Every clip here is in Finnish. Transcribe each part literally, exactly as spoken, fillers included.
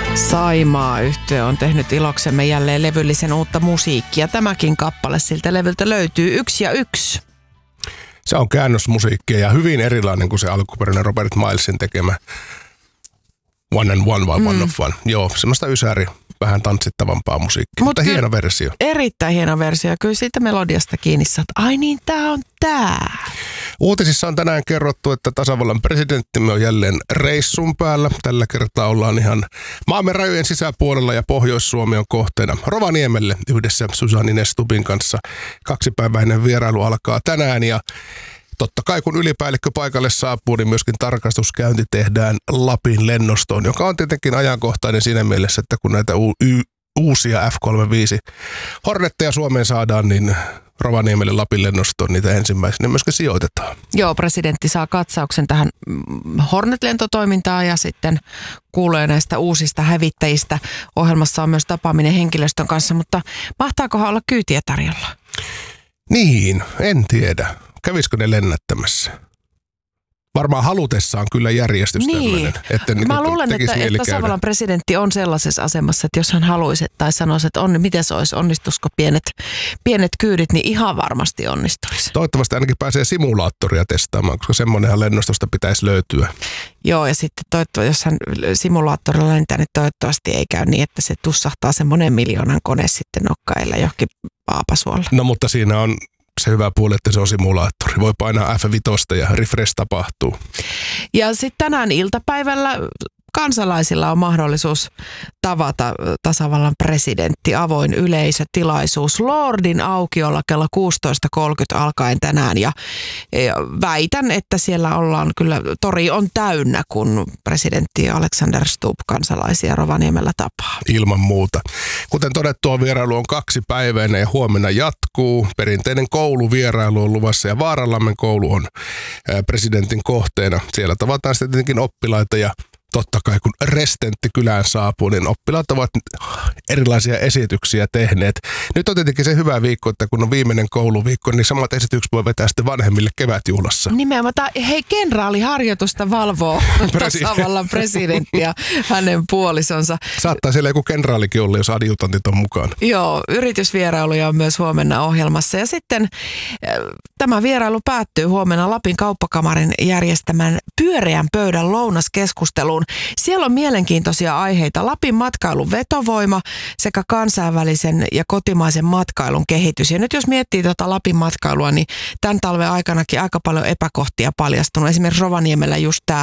Saimaa-yhtye on tehnyt iloksemme jälleen levyllisen uutta musiikkia. Tämäkin kappale siltä levyltä löytyy yksi ja yksi. Se on käännösmusiikkia ja hyvin erilainen kuin se alkuperäinen Robert Milesin tekemä One and One vai mm. One of One. Joo, semmoista ysäri, vähän tanssittavampaa musiikkia, Mut mutta hieno versio. Erittäin hieno versio. Kyllä siitä melodiasta kiinni saat. Ai niin, tää on tää. Uutisissa on tänään kerrottu, että tasavallan presidenttimme on jälleen reissun päällä. Tällä kertaa ollaan ihan maamme rajojen sisäpuolella ja Pohjois-Suomi on kohteena. Rovaniemelle yhdessä Susanne Ines Stubbin kanssa kaksipäiväinen vierailu alkaa tänään ja totta kai kun ylipäällikkö paikalle saapuu, niin myöskin tarkastuskäynti tehdään Lapin lennostoon, joka on tietenkin ajankohtainen siinä mielessä, että kun näitä u- y- uusia F kolmekymmentäviisi Hornetteja Suomeen saadaan, niin Rovaniemelle Lapin lennostoon niitä ensimmäisenä myöskin sijoitetaan. Joo, presidentti saa katsauksen tähän Hornet-lentotoimintaan ja sitten kuulee näistä uusista hävittäjistä. Ohjelmassa on myös tapaaminen henkilöstön kanssa, mutta mahtaakohan olla kyytiä tarjolla? Niin, en tiedä. Kävisikö ne lennättämässä? Varmaan halutessaan kyllä järjestys niin. tämmöinen. Että niin Mä luulen, että, että tasavallan presidentti on sellaisessa asemassa, että jos hän haluaisi tai sanoisi, että on, niin miten se olisi, onnistuisiko pienet, pienet kyydit, niin ihan varmasti onnistuisi. Toivottavasti ainakin pääsee simulaattoria testaamaan, koska semmoinenhan lennostosta pitäisi löytyä. Joo, ja sitten toivottavasti, jos hän simulaattorilla lentää, niin toivottavasti ei käy niin, että se tussahtaa se monen miljoonan kone sitten nokkailla johonkin Paapasuolla. No mutta siinä on se hyvä puoli, että se on simulaattori. Voi painaa F viisi ja refresh tapahtuu. Ja sitten tänään iltapäivällä kansalaisilla on mahdollisuus tavata tasavallan presidentti, avoin yleisötilaisuus Lordin aukiolla kello kuusitoista kolmekymmentä alkaen tänään. Ja, ja väitän, että siellä ollaan kyllä, tori on täynnä, kun presidentti Alexander Stubb kansalaisia Rovaniemellä tapaa. Ilman muuta. Kuten todettua, vierailu on kaksipäiväinen ja huomenna jatkuu. Perinteinen kouluvierailu on luvassa ja Vaaranlammen koulu on presidentin kohteena. Siellä tavataan sitten tietenkin oppilaita ja totta kai kun restentti kylään saapuu, niin oppilaat ovat erilaisia esityksiä tehneet. Nyt on tietenkin se hyvä viikko, että kun on viimeinen kouluviikko, niin samat esitykset voi vetää sitten vanhemmille kevätjuhlassa. Nimenomaan. Hei, kenraaliharjoitusta valvoo tasavallan presidentti ja hänen puolisonsa. Saattaa siellä joku kenraalikin olla, jos adjutantit on mukaan. Joo, yritysvierailuja on myös huomenna ohjelmassa. Ja sitten tämä vierailu päättyy huomenna Lapin kauppakamarin järjestämän pyöreän pöydän lounaskeskusteluun. Siellä on mielenkiintoisia aiheita. Lapin matkailun vetovoima sekä kansainvälisen ja kotimaisen matkailun kehitys. Ja nyt jos miettii tuota Lapin matkailua, niin tämän talven aikanakin aika paljon epäkohtia paljastunut. Esimerkiksi Rovaniemellä just tämä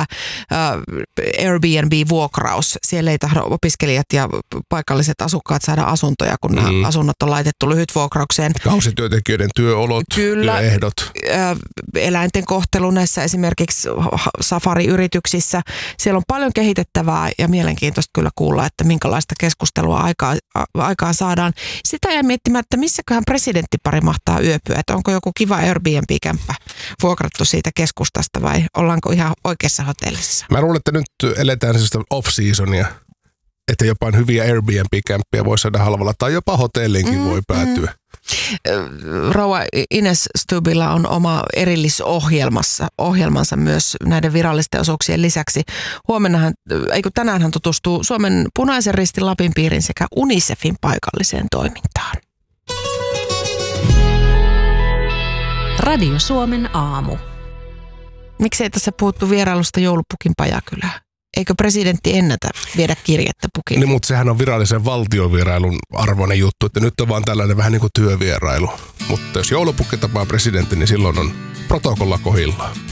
Airbnb-vuokraus. Siellä ei tahdo opiskelijat ja paikalliset asukkaat saada asuntoja, kun mm. nämä asunnot on laitettu lyhytvuokraukseen. Kausityöntekijöiden työolot, Kyllä, työehdot. Eläinten kohtelu näissä esimerkiksi safariyrityksissä. Siellä on paljon kehitettävää ja mielenkiintoista kyllä kuulla, että minkälaista keskustelua aikaan, aikaan saadaan. Sitä jää miettimään, että missäköhän presidenttipari mahtaa yöpyä, että onko joku kiva Airbnb-kämppä vuokrattu siitä keskustasta vai ollaanko ihan oikeassa hotellissa? Mä luulen, että nyt eletään sellaista off-seasonia, että jopa hyviä Airbnb-kämppiä voi saada halvalla tai jopa hotelliinkin mm, voi päätyä. Mm. Rouva Ines Stubbilla on oma erillisohjelmassa, ohjelmansa myös näiden virallisten osuuksien lisäksi. Huomennahan, eikö tänään hän tutustuu Suomen Punaisen Ristin Lapin piirin sekä UNICEFin paikalliseen toimintaan. Radio Suomen aamu. Miksei tässä puhuttu vierailusta joulupukin Pajakylään? Eikö presidentti ennätä viedä kirjettä pukin? Niin, mutta sehän on virallisen valtiovierailun arvoinen juttu, että nyt on vaan tällainen vähän niin kuin työvierailu. Mutta jos joulupukki tapaa presidentti, niin silloin on protokolla kohdillaan.